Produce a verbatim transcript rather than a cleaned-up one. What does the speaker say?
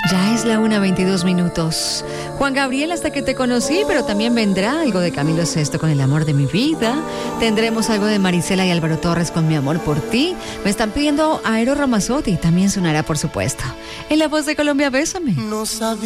Ya es la una veintidós minutos. Juan Gabriel, Hasta que te conocí, pero también vendrá algo de Camilo Sesto con El amor de mi vida. Tendremos algo de Marisela y Álvaro Torres con Mi amor por ti. Me están pidiendo Aero Ramazzotti, también sonará, por supuesto. En La Voz de Colombia, Bésame. No sabía